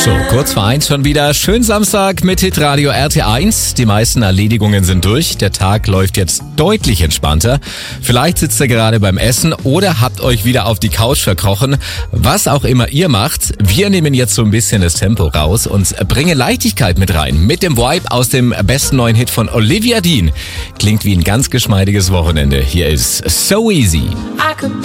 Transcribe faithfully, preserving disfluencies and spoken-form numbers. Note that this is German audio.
So, kurz vor eins schon wieder. Schön Samstag mit Hitradio R T eins. Die meisten Erledigungen sind durch. Der Tag läuft jetzt deutlich entspannter. Vielleicht sitzt ihr gerade beim Essen oder habt euch wieder auf die Couch verkrochen. Was auch immer ihr macht, wir nehmen jetzt so ein bisschen das Tempo raus und bringen Leichtigkeit mit rein. Mit dem Vibe aus dem besten neuen Hit von Olivia Dean. Klingt wie ein ganz geschmeidiges Wochenende. Hier ist So Easy.